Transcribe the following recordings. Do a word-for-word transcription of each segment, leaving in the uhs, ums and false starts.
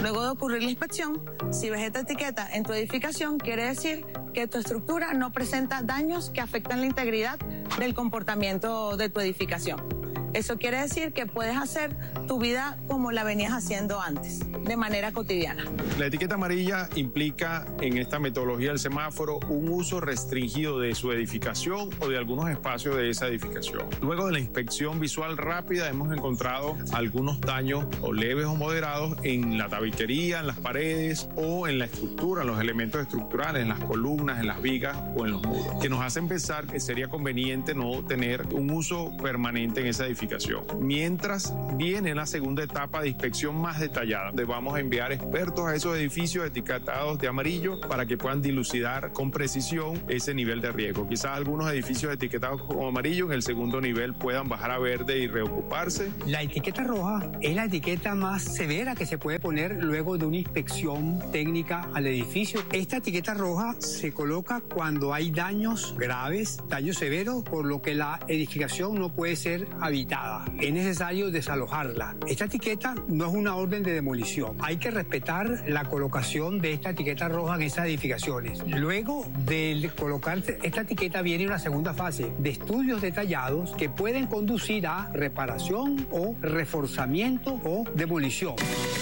Luego de ocurrir la inspección, si ves esta etiqueta en tu edificación, quiere decir que tu estructura no presenta daños que afectan la integridad del comportamiento de tu edificación. Eso quiere decir que puedes hacer tu vida como la venías haciendo antes, de manera cotidiana. La etiqueta amarilla implica en esta metodología del semáforo un uso restringido de su edificación o de algunos espacios de esa edificación. Luego de la inspección visual rápida hemos encontrado algunos daños o leves o moderados en la tabiquería, en las paredes o en la estructura, en los elementos estructurales, en las columnas, en las vigas o en los muros, que nos hacen pensar que sería conveniente no tener un uso permanente en esa edificación. Mientras viene la segunda etapa de inspección más detallada, donde vamos a enviar expertos a esos edificios etiquetados de amarillo para que puedan dilucidar con precisión ese nivel de riesgo. Quizás algunos edificios etiquetados como amarillo en el segundo nivel puedan bajar a verde y reocuparse. La etiqueta roja es la etiqueta más severa que se puede poner luego de una inspección técnica al edificio. Esta etiqueta roja se coloca cuando hay daños graves, daños severos, por lo que la edificación no puede ser habitada. Es necesario desalojarla. Esta etiqueta no es una orden de demolición. Hay que respetar la colocación de esta etiqueta roja en esas edificaciones. Luego de colocar esta etiqueta viene una segunda fase de estudios detallados que pueden conducir a reparación o reforzamiento o demolición.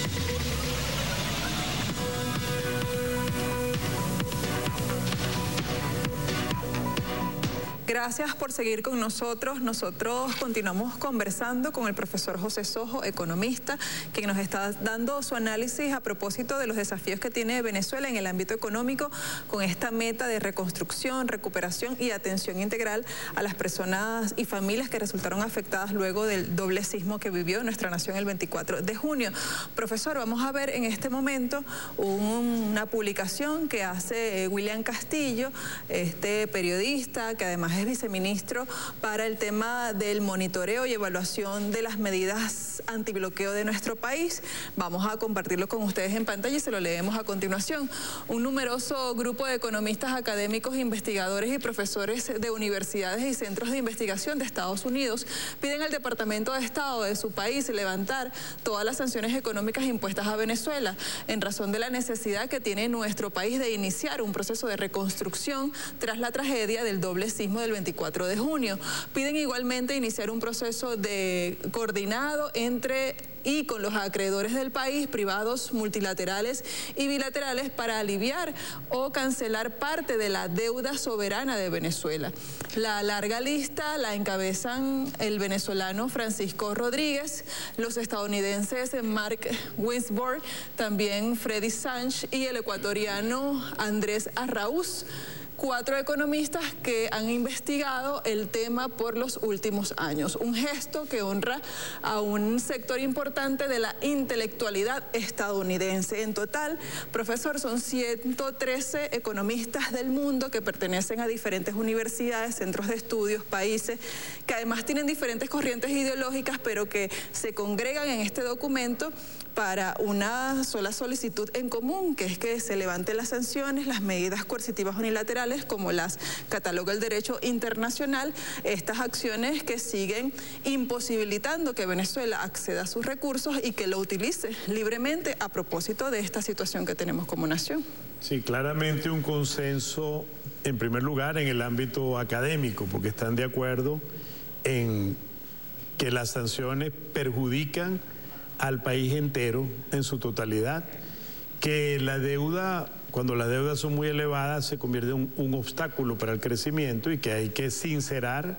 Gracias por seguir con nosotros. Nosotros continuamos conversando con el profesor José Sojo, economista, quien nos está dando su análisis a propósito de los desafíos que tiene Venezuela en el ámbito económico con esta meta de reconstrucción, recuperación y atención integral a las personas y familias que resultaron afectadas luego del doble sismo que vivió nuestra nación el veinticuatro de junio. Profesor, vamos a ver en este momento un, una publicación que hace William Castillo, este periodista que además es viceministro para el tema del monitoreo y evaluación de las medidas antibloqueo de nuestro país. Vamos a compartirlo con ustedes en pantalla y se lo leemos a continuación. Un numeroso grupo de economistas, académicos, investigadores y profesores de universidades y centros de investigación de Estados Unidos piden al Departamento de Estado de su país levantar todas las sanciones económicas impuestas a Venezuela en razón de la necesidad que tiene nuestro país de iniciar un proceso de reconstrucción tras la tragedia del doble sismo del veinticuatro de junio. Piden igualmente iniciar un proceso de coordinado entre y con los acreedores del país, privados, multilaterales y bilaterales, para aliviar o cancelar parte de la deuda soberana de Venezuela. La larga lista la encabezan el venezolano Francisco Rodríguez, los estadounidenses Mark Winsborg, también Freddy Sánchez y el ecuatoriano Andrés Arraúz. Cuatro economistas que han investigado el tema por los últimos años. Un gesto que honra a un sector importante de la intelectualidad estadounidense. En total, profesor, son ciento trece economistas del mundo que pertenecen a diferentes universidades, centros de estudios, países, que además tienen diferentes corrientes ideológicas, pero que se congregan en este documento para una sola solicitud en común, que es que se levanten las sanciones, las medidas coercitivas unilaterales, como las cataloga el derecho internacional, estas acciones que siguen imposibilitando que Venezuela acceda a sus recursos y que lo utilice libremente a propósito de esta situación que tenemos como nación. Sí, claramente un consenso, en primer lugar, en el ámbito académico, porque están de acuerdo en que las sanciones perjudican al país entero en su totalidad, que la deuda, cuando las deudas son muy elevadas, se convierte en un, un obstáculo para el crecimiento y que hay que sincerar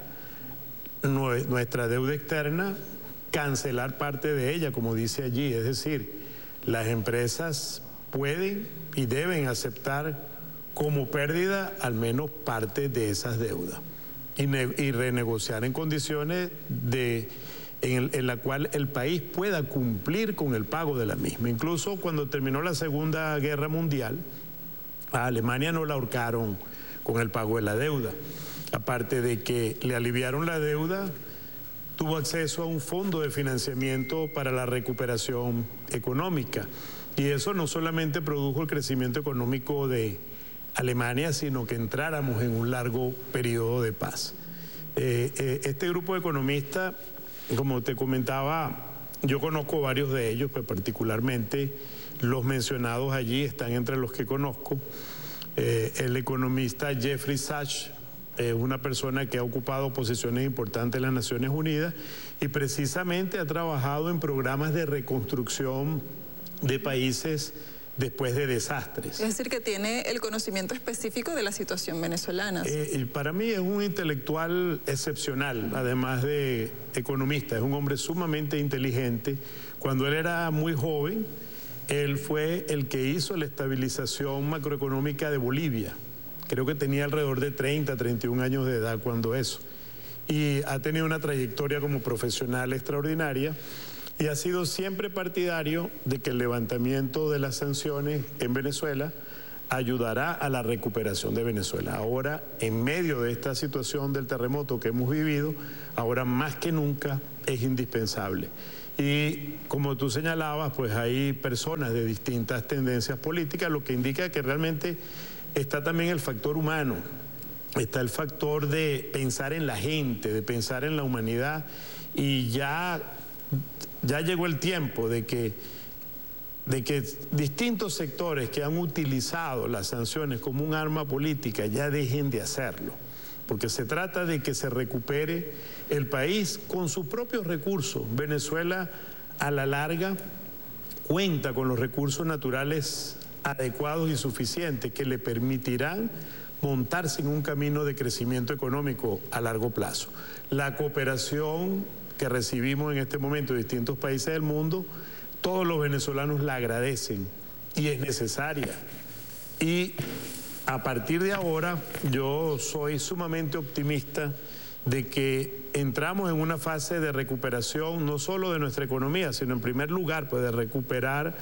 nuestra deuda externa, cancelar parte de ella, como dice allí. Es decir, las empresas pueden y deben aceptar como pérdida al menos parte de esas deudas y, y renegociar en condiciones de... En, el, en la cual el país pueda cumplir con el pago de la misma. Incluso cuando terminó la Segunda Guerra Mundial, a Alemania no la ahorcaron con el pago de la deuda. Aparte de que le aliviaron la deuda, tuvo acceso a un fondo de financiamiento para la recuperación económica. Y eso no solamente produjo el crecimiento económico de Alemania, sino que entráramos en un largo periodo de paz. Eh, eh, este grupo de economistas, como te comentaba, Yo conozco varios de ellos, pero particularmente los mencionados allí están entre los que conozco. Eh, el economista Jeffrey Sachs es eh, una persona que ha ocupado posiciones importantes en las Naciones Unidas y precisamente ha trabajado en programas de reconstrucción de países después de desastres. Es decir, que tiene el conocimiento específico de la situación venezolana. Eh, para mí es un intelectual excepcional, además de economista. Es un hombre sumamente inteligente. Cuando él era muy joven, él fue el que hizo la estabilización macroeconómica de Bolivia. Creo que tenía alrededor de treinta, treinta y un años de edad cuando eso. Y ha tenido una trayectoria como profesional extraordinaria. Y ha sido siempre partidario de que el levantamiento de las sanciones en Venezuela ayudará a la recuperación de Venezuela. Ahora, en medio de esta situación del terremoto que hemos vivido, ahora más que nunca es indispensable. Y como tú señalabas, pues hay personas de distintas tendencias políticas, lo que indica que realmente está también el factor humano, está el factor de pensar en la gente, de pensar en la humanidad, y ya... Ya llegó el tiempo de que, de que distintos sectores que han utilizado las sanciones como un arma política ya dejen de hacerlo, porque se trata de que se recupere el país con sus propios recursos. Venezuela, a la larga, cuenta con los recursos naturales adecuados y suficientes que le permitirán montarse en un camino de crecimiento económico a largo plazo. La cooperación que recibimos en este momento de distintos países del mundo, todos los venezolanos la agradecen y es necesaria. Y a partir de ahora yo soy sumamente optimista de que entramos en una fase de recuperación no solo de nuestra economía, sino en primer lugar pues de recuperar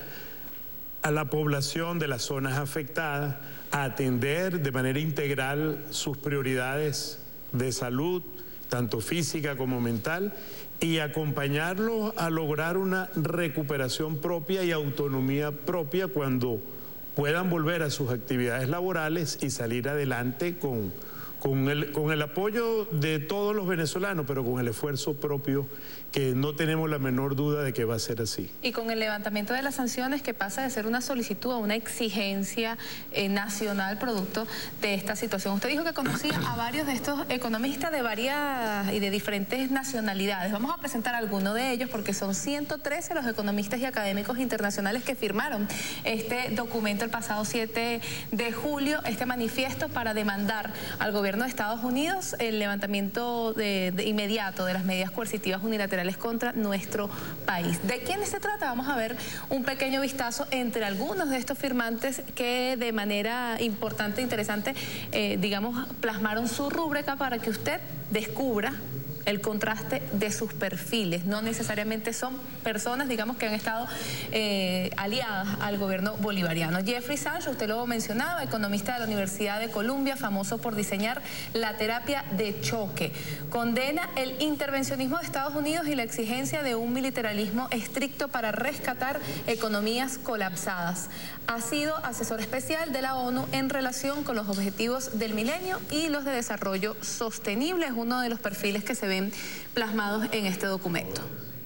a la población de las zonas afectadas, a atender de manera integral sus prioridades de salud, tanto física como mental, y acompañarlos a lograr una recuperación propia y autonomía propia cuando puedan volver a sus actividades laborales y salir adelante con, con, el, con el apoyo de todos los venezolanos, pero con el esfuerzo propio, que no tenemos la menor duda de que va a ser así. Y con el levantamiento de las sanciones, que pasa de ser una solicitud a una exigencia eh, nacional producto de esta situación. Usted dijo que conocía a varios de estos economistas de varias y de diferentes nacionalidades. Vamos a presentar algunos de ellos porque son ciento trece los economistas y académicos internacionales que firmaron este documento el pasado siete de julio, este manifiesto para demandar al gobierno de Estados Unidos el levantamiento de, de inmediato de las medidas coercitivas unilaterales contra nuestro país. ¿De quiénes se trata? Vamos a ver un pequeño vistazo entre algunos de estos firmantes que de manera importante e interesante, eh, digamos, plasmaron su rúbrica para que usted descubra el contraste de sus perfiles. No necesariamente son personas, digamos, que han estado eh, aliadas al gobierno bolivariano. Jeffrey Sachs, usted lo mencionaba, economista de la Universidad de Columbia, famoso por diseñar la terapia de choque. Condena el intervencionismo de Estados Unidos y la exigencia de un militarismo estricto para rescatar economías colapsadas. Ha sido asesor especial de la ONU en relación con los objetivos del milenio y los de desarrollo sostenible. Es uno de los perfiles que se ven plasmados en este documento.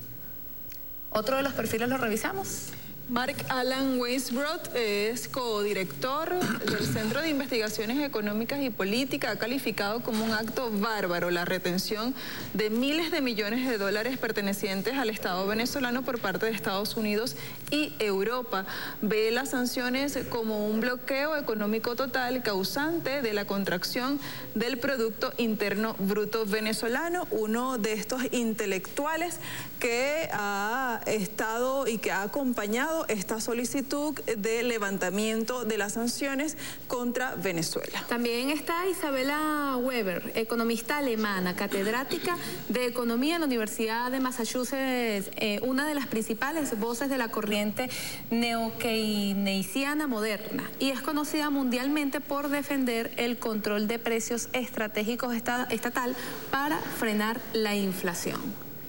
Otro de los perfiles lo revisamos. Mark Alan Weisbrot es codirector del Centro de Investigaciones Económicas y Política. Ha calificado como un acto bárbaro la retención de miles de millones de dólares pertenecientes al Estado venezolano por parte de Estados Unidos y Europa. Ve las sanciones como un bloqueo económico total causante de la contracción del Producto Interno Bruto venezolano. Uno de estos intelectuales que ha estado y que ha acompañado esta solicitud de levantamiento de las sanciones contra Venezuela. También está Isabella Weber, economista alemana, catedrática de Economía en la Universidad de Massachusetts, eh, una de las principales voces de la corriente neokeynesiana moderna, y es conocida mundialmente por defender el control de precios estratégicos estatal para frenar la inflación.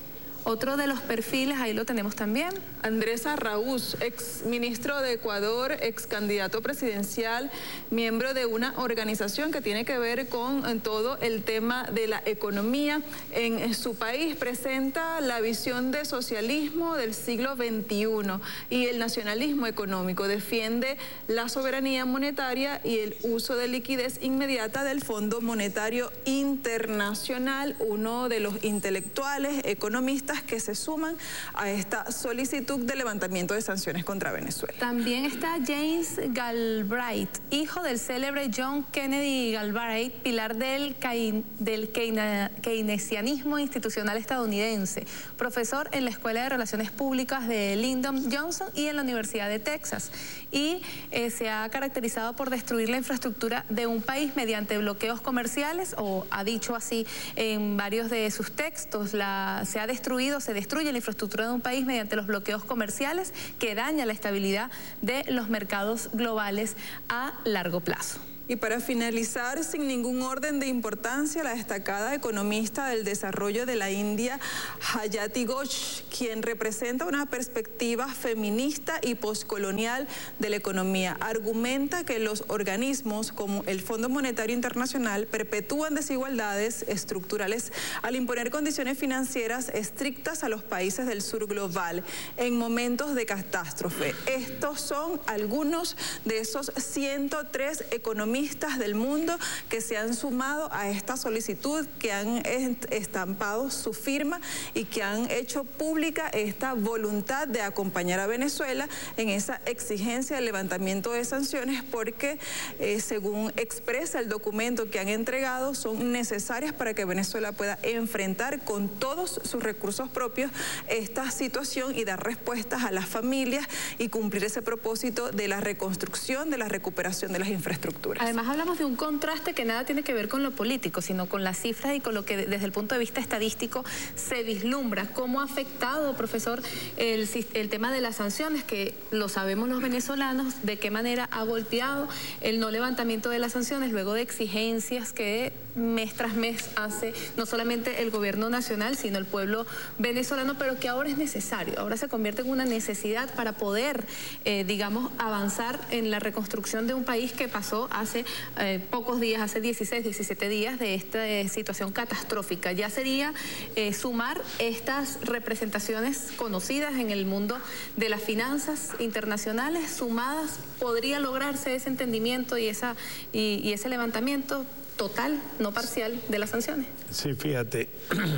Otro de los perfiles, ahí lo tenemos también. Andrés Araúz, ex ministro de Ecuador, ex candidato presidencial, miembro de una organización que tiene que ver con todo el tema de la economía en su país, presenta la visión de socialismo del siglo veintiuno y el nacionalismo económico. Defiende la soberanía monetaria y el uso de liquidez inmediata del Fondo Monetario Internacional, uno de los intelectuales, economistas que se suman a esta solicitud de levantamiento de sanciones contra Venezuela. También está James Galbraith, hijo del célebre John Kennedy Galbraith, pilar del, del keynesianismo institucional estadounidense, profesor en la Escuela de Relaciones Públicas de Lyndon Johnson y en la Universidad de Texas, y eh, se ha caracterizado por destruir la infraestructura de un país mediante bloqueos comerciales, o ha dicho así en varios de sus textos, la, se ha destruido se destruye la infraestructura de un país mediante los bloqueos comerciales que daña la estabilidad de los mercados globales a largo plazo. Y para finalizar, sin ningún orden de importancia, la destacada economista del desarrollo de la India, Hayati Ghosh, quien representa una perspectiva feminista y poscolonial de la economía, argumenta que los organismos como el Fondo Monetario Internacional perpetúan desigualdades estructurales al imponer condiciones financieras estrictas a los países del sur global en momentos de catástrofe. Estos son algunos de esos ciento tres economistas del mundo que se han sumado a esta solicitud, que han estampado su firma y que han hecho pública esta voluntad de acompañar a Venezuela en esa exigencia de levantamiento de sanciones, porque eh, según expresa el documento que han entregado, son necesarias para que Venezuela pueda enfrentar con todos sus recursos propios esta situación y dar respuestas a las familias y cumplir ese propósito de la reconstrucción, de la recuperación de las infraestructuras. Además hablamos de un contraste que nada tiene que ver con lo político, sino con las cifras y con lo que desde el punto de vista estadístico se vislumbra. ¿Cómo ha afectado, profesor, el, el tema de las sanciones, que lo sabemos los venezolanos, de qué manera ha golpeado el no levantamiento de las sanciones luego de exigencias que mes tras mes hace no solamente el gobierno nacional, sino el pueblo venezolano, pero que ahora es necesario, ahora se convierte en una necesidad para poder, eh, digamos, avanzar en la reconstrucción de un país que pasó hace eh, pocos días, hace dieciséis, diecisiete días de esta eh, situación catastrófica. Ya sería eh, sumar estas representaciones conocidas en el mundo de las finanzas internacionales, sumadas, podría lograrse ese entendimiento y, esa, y, y ese levantamiento total, no parcial, de las sanciones. Sí, fíjate,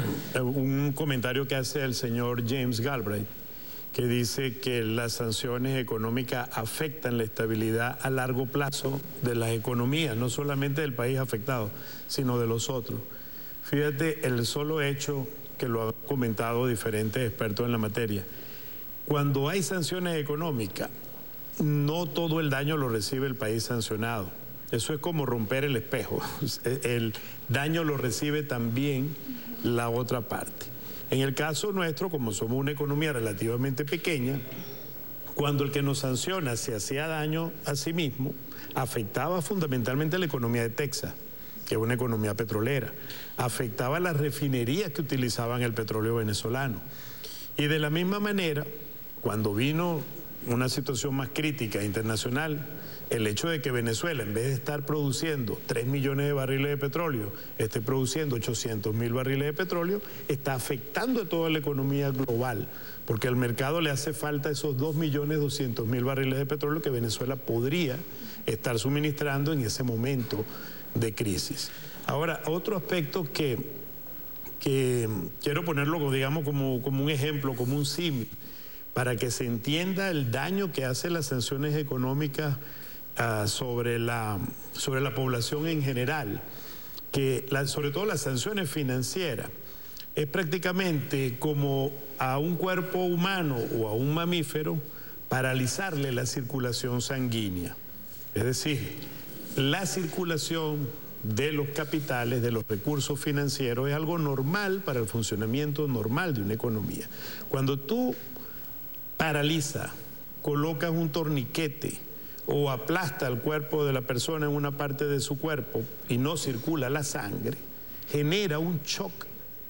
un comentario que hace el señor James Galbraith, que dice que las sanciones económicas afectan la estabilidad a largo plazo de las economías, no solamente del país afectado, sino de los otros. Fíjate el solo hecho, que lo han comentado diferentes expertos en la materia, cuando hay sanciones económicas, no todo el daño lo recibe el país sancionado. Eso es como romper el espejo. El daño lo recibe también la otra parte. En el caso nuestro, como somos una economía relativamente pequeña, cuando el que nos sanciona se hacía daño a sí mismo, afectaba fundamentalmente la economía de Texas, que es una economía petrolera, afectaba las refinerías que utilizaban el petróleo venezolano. Y de la misma manera, cuando vino una situación más crítica internacional, el hecho de que Venezuela, en vez de estar produciendo tres millones de barriles de petróleo, esté produciendo ochocientos mil barriles de petróleo, está afectando a toda la economía global, porque al mercado le hace falta esos dos millones doscientos mil barriles de petróleo que Venezuela podría estar suministrando en ese momento de crisis. Ahora, otro aspecto que, que quiero ponerlo, digamos, como, como un ejemplo, como un símil, para que se entienda el daño que hacen las sanciones económicas Uh, sobre, la, sobre la población en general, que la, sobre todo las sanciones financieras, es prácticamente como a un cuerpo humano o a un mamífero paralizarle la circulación sanguínea. Es decir, la circulación de los capitales, de los recursos financieros, es algo normal para el funcionamiento normal de una economía. Cuando tú paralizas, colocas un torniquete o aplasta el cuerpo de la persona en una parte de su cuerpo y no circula la sangre, genera un shock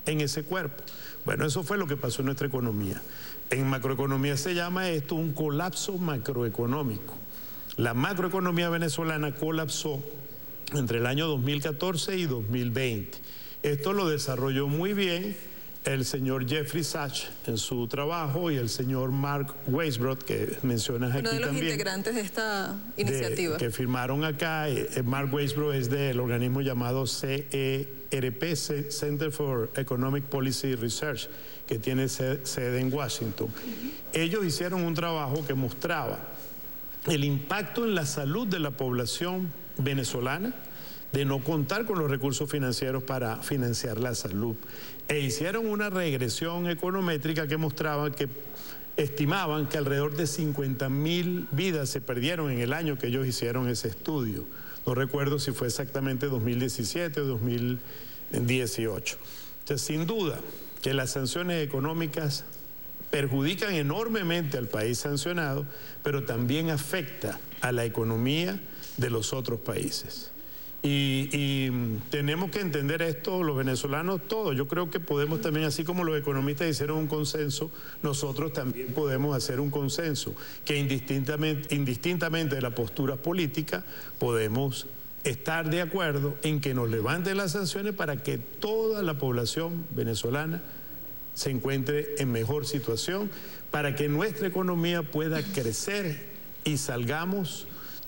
en ese cuerpo. Bueno, eso fue lo que pasó en nuestra economía. En macroeconomía se llama esto un colapso macroeconómico. La macroeconomía venezolana colapsó entre el año dos mil catorce y dos mil veinte. Esto lo desarrolló muy bien el señor Jeffrey Sachs en su trabajo y el señor Mark Weisbrot, que mencionas aquí también. Uno de los integrantes de esta iniciativa. De, que firmaron acá. Eh, Mark Weisbrot es del organismo llamado C E R P, Center for Economic Policy Research, que tiene sede en Washington. Uh-huh. Ellos hicieron un trabajo que mostraba el impacto en la salud de la población venezolana de no contar con los recursos financieros para financiar la salud. E hicieron una regresión econométrica que mostraba que estimaban que alrededor de cincuenta mil vidas se perdieron en el año que ellos hicieron ese estudio. No recuerdo si fue exactamente dos mil diecisiete o dos mil dieciocho. Entonces, sin duda que las sanciones económicas perjudican enormemente al país sancionado, pero también afecta a la economía de los otros países. Y, y tenemos que entender esto, los venezolanos todos. Yo creo que podemos también, así como los economistas hicieron un consenso, nosotros también podemos hacer un consenso, que indistintamente, indistintamente de la postura política, podemos estar de acuerdo en que nos levanten las sanciones para que toda la población venezolana se encuentre en mejor situación, para que nuestra economía pueda crecer y salgamos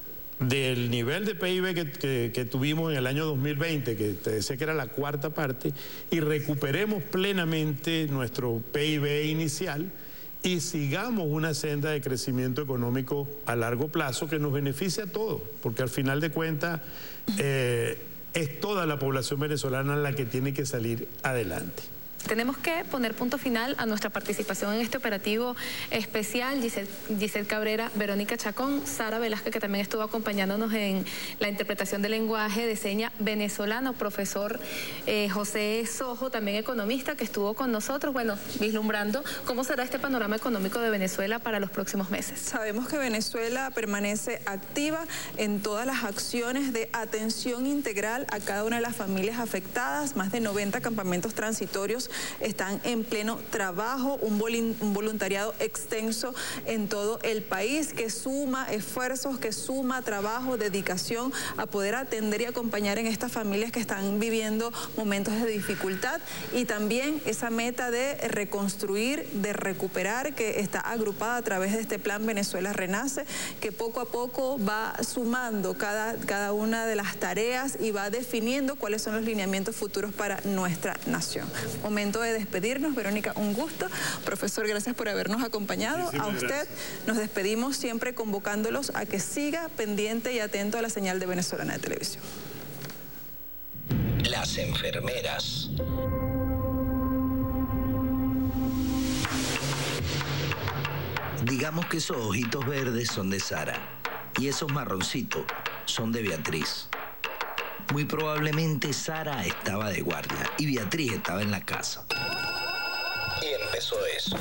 del nivel de P I B que, que, que tuvimos en el año dos mil veinte, que te decía que era la cuarta parte, y recuperemos plenamente nuestro P I B inicial y sigamos una senda de crecimiento económico a largo plazo que nos beneficie a todos, porque al final de cuentas eh, es toda la población venezolana la que tiene que salir adelante. Tenemos que poner punto final a nuestra participación en este operativo especial. Giselle, Giselle Cabrera, Verónica Chacón, Sara Velázquez, que también estuvo acompañándonos en la interpretación del lenguaje de seña venezolano, profesor eh, José Sojo, también economista, que estuvo con nosotros, bueno, vislumbrando cómo será este panorama económico de Venezuela para los próximos meses. Sabemos que Venezuela permanece activa en todas las acciones de atención integral a cada una de las familias afectadas. Más de noventa campamentos transitorios están en pleno trabajo, un, un voluntariado extenso en todo el país que suma esfuerzos, que suma trabajo, dedicación a poder atender y acompañar en estas familias que están viviendo momentos de dificultad, y también esa meta de reconstruir, de recuperar, que está agrupada a través de este plan Venezuela Renace, que poco a poco va sumando cada, cada una de las tareas y va definiendo cuáles son los lineamientos futuros para nuestra nación. Momento de despedirnos. Verónica, un gusto. Profesor, gracias por habernos acompañado. Muchísimas a usted gracias. Nos despedimos siempre convocándolos a que siga pendiente y atento a la señal de Venezolana de Televisión. Las enfermeras. Digamos que esos ojitos verdes son de Sara y esos marroncitos son de Beatriz. Muy probablemente Sara estaba de guardia y Beatriz estaba en la casa. Y empezó eso.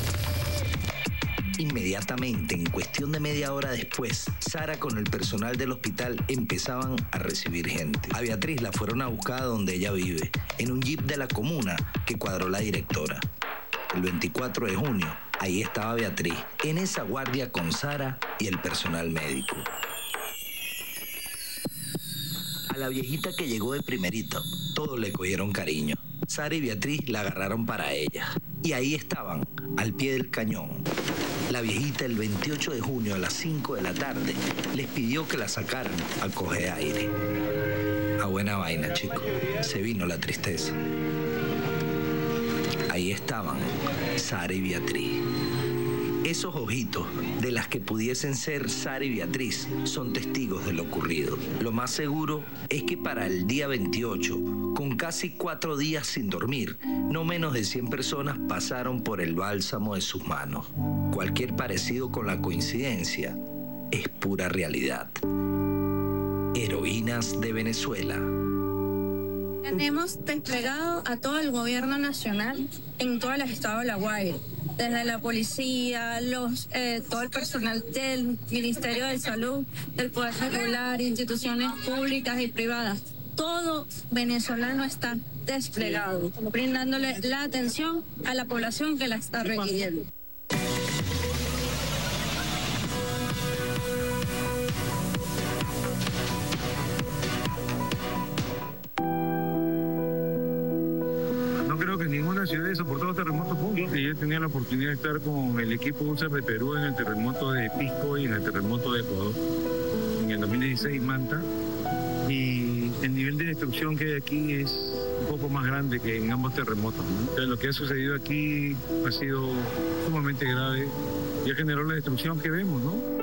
Inmediatamente, en cuestión de media hora después, Sara con el personal del hospital empezaban a recibir gente. A Beatriz la fueron a buscar a donde ella vive, en un jeep de la comuna que cuadró la directora. El veinticuatro de junio, ahí estaba Beatriz, en esa guardia con Sara y el personal médico. A la viejita que llegó de primerito, todos le cogieron cariño. Sara y Beatriz la agarraron para ella. Y ahí estaban, al pie del cañón. La viejita el veintiocho de junio a las cinco de la tarde les pidió que la sacaran a coger aire. A buena vaina, chico. Se vino la tristeza. Ahí estaban, Sara y Beatriz. Esos ojitos, de las que pudiesen ser Sara y Beatriz, son testigos de lo ocurrido. Lo más seguro es que para el día veintiocho, con casi cuatro días sin dormir, no menos de cien personas pasaron por el bálsamo de sus manos. Cualquier parecido con la coincidencia es pura realidad. Heroínas de Venezuela. Tenemos desplegado a todo el gobierno nacional en todo el estado de La Guaira, desde la policía, los, eh, todo el personal del Ministerio de Salud, del Poder Popular, instituciones públicas y privadas. Todo venezolano está desplegado, brindándole la atención a la población que la está requiriendo. Ninguna ciudad ha soportado terremotos juntos, y yo tenía la oportunidad de estar con el equipo U S A R de Perú en el terremoto de Pisco y en el terremoto de Ecuador en el dos mil dieciséis, Manta, y el nivel de destrucción que hay aquí es un poco más grande que en ambos terremotos, ¿no? Entonces, lo que ha sucedido aquí ha sido sumamente grave y ha generado la destrucción que vemos, ¿no?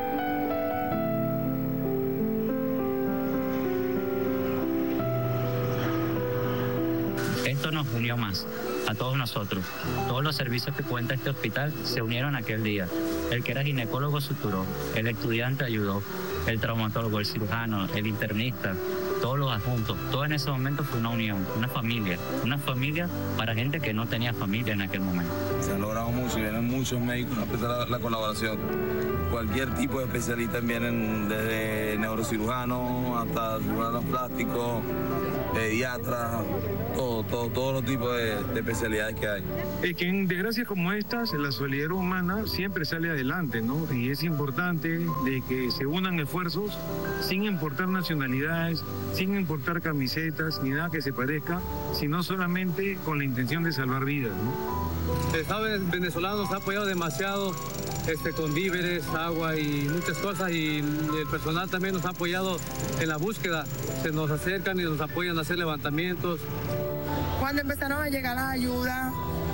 Esto nos unió más, a todos nosotros. Todos los servicios que cuenta este hospital se unieron aquel día. El que era ginecólogo suturó, el estudiante ayudó, el traumatólogo, el cirujano, el internista, todos los adjuntos. Todo en ese momento fue una unión, una familia. Una familia para gente que no tenía familia en aquel momento. Se ha logrado mucho, vienen muchos médicos a prestar la, la colaboración. Cualquier tipo de especialistas vienen, desde neurocirujanos hasta cirujanos plásticos, pediatras, todo, todo, todos los tipos de, de especialidades que hay. Es que en desgracias como estas, la solidaridad humana siempre sale adelante, ¿no? Y es importante de que se unan esfuerzos sin importar nacionalidades, sin importar camisetas, ni nada que se parezca, sino solamente con la intención de salvar vidas, ¿no? El Estado venezolano nos ha apoyado demasiado este, con víveres, agua y muchas cosas, y el personal también nos ha apoyado en la búsqueda. Se nos acercan y nos apoyan a hacer levantamientos. Cuando empezaron a llegar las ayudas,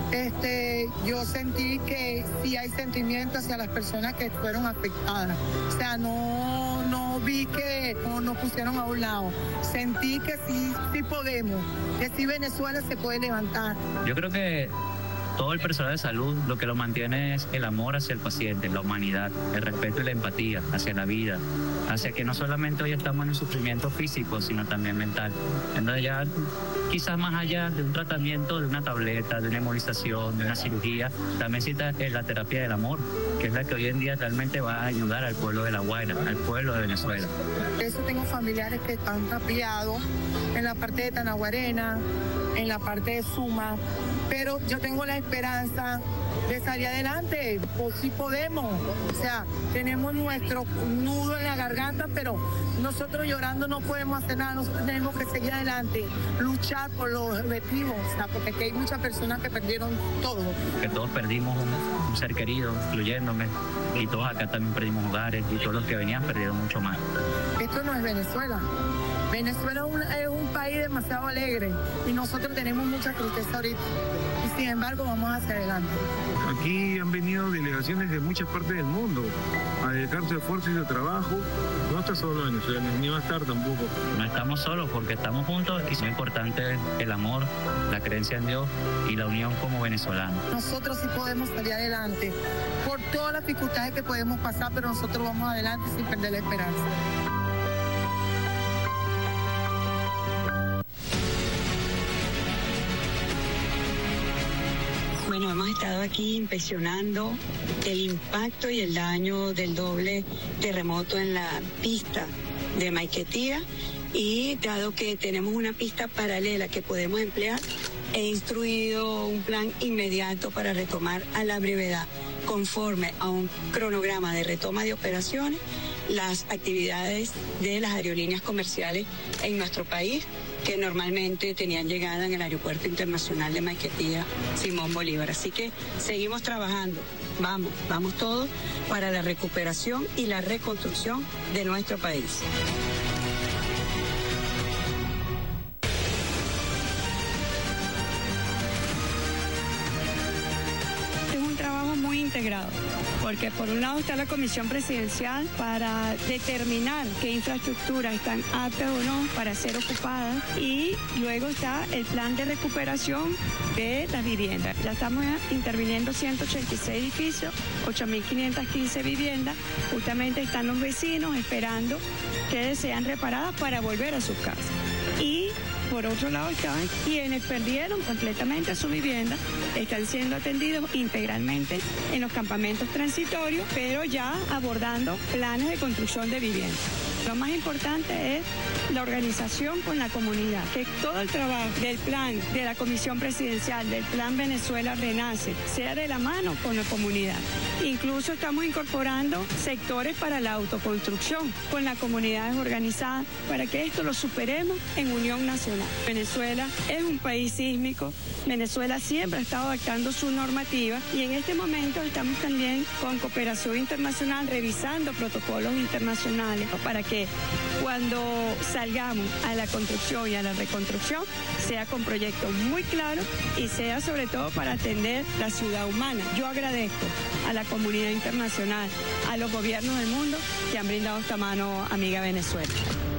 este, yo sentí que sí hay sentimiento hacia las personas que fueron afectadas. O sea, no, no vi que no, nos pusieron a un lado. Sentí que sí, sí podemos, que sí Venezuela se puede levantar. Yo creo que todo el personal de salud lo que lo mantiene es el amor hacia el paciente, la humanidad, el respeto y la empatía hacia la vida, hacia que no solamente hoy estamos en un sufrimiento físico, sino también mental. Entonces ya quizás más allá de un tratamiento, de una tableta, de una hemolización, de una cirugía, también cita la terapia del amor, que es la que hoy en día realmente va a ayudar al pueblo de La Guaira, al pueblo de Venezuela. Por eso tengo familiares que están tapiados en la parte de Tanaguarena, en la parte de Suma, pero yo tengo la esperanza de salir adelante, pues sí podemos. O sea, tenemos nuestro nudo en la garganta, pero nosotros llorando no podemos hacer nada, nosotros tenemos que seguir adelante, luchar por los objetivos, o sea, porque aquí hay muchas personas que perdieron todo. Que todos perdimos un, un ser querido, incluyéndome, y todos acá también perdimos hogares, y todos los que venían perdieron mucho más. Esto no es Venezuela. Venezuela es un, es un país demasiado alegre y nosotros tenemos mucha tristeza ahorita. Y sin embargo vamos hacia adelante. Aquí han venido delegaciones de muchas partes del mundo a dedicar su esfuerzo y su trabajo. No está solo Venezuela, ni va a estar tampoco. No estamos solos porque estamos juntos y es importante el amor, la creencia en Dios y la unión como venezolanos. Nosotros sí podemos salir adelante por todas las dificultades que podemos pasar, pero nosotros vamos adelante sin perder la esperanza. Bueno, hemos estado aquí inspeccionando el impacto y el daño del doble terremoto en la pista de Maiquetía, y dado que tenemos una pista paralela que podemos emplear, he instruido un plan inmediato para retomar a la brevedad, conforme a un cronograma de retoma de operaciones, las actividades de las aerolíneas comerciales en nuestro país, que normalmente tenían llegada en el Aeropuerto Internacional de Maiquetía Simón Bolívar. Así que seguimos trabajando, vamos, vamos todos para la recuperación y la reconstrucción de nuestro país. Es un trabajo muy integrado, porque por un lado está la Comisión Presidencial para determinar qué infraestructuras están aptas o no para ser ocupadas, y luego está el plan de recuperación de las viviendas. Ya estamos interviniendo ciento ochenta y seis edificios, ocho mil quinientas quince viviendas. Justamente están los vecinos esperando que sean reparadas para volver a sus casas. Y por otro lado están quienes perdieron completamente su vivienda, están siendo atendidos integralmente en los campamentos transitorios, pero ya abordando planes de construcción de viviendas. Lo más importante es la organización con la comunidad, que todo el trabajo del plan, de la Comisión Presidencial, del Plan Venezuela Renace, sea de la mano con la comunidad. Incluso estamos incorporando sectores para la autoconstrucción con las comunidades organizadas para que esto lo superemos en unión nacional. Venezuela es un país sísmico, Venezuela siempre ha estado adaptando su normativa y en este momento estamos también con cooperación internacional revisando protocolos internacionales para que cuando salgamos a la construcción y a la reconstrucción sea con proyectos muy claros y sea sobre todo para atender la ciudad humana. Yo agradezco a la comunidad internacional, a los gobiernos del mundo que han brindado esta mano amiga a Venezuela.